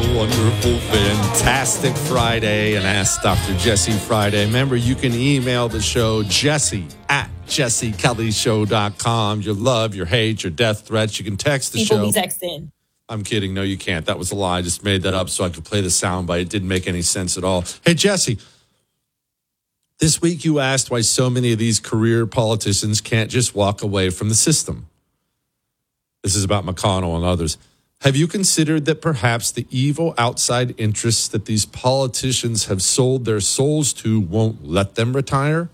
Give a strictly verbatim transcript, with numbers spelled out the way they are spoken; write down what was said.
wonderful, fantastic Friday and Ask Doctor Jesse Friday. Remember, you can email the show, Jesse at jesse kelly show dot com. Your love, your hate, your death threats. You can text the People show. be texting. I'm kidding. No, you can't. That was a lie. I just made that up so I could play the soundbite. It didn't make any sense at all. Hey, Jesse, this week you asked why so many of these career politicians can't just walk away from the system. This is about McConnell and others. Have you considered that perhaps the evil outside interests that these politicians have sold their souls to won't let them retire?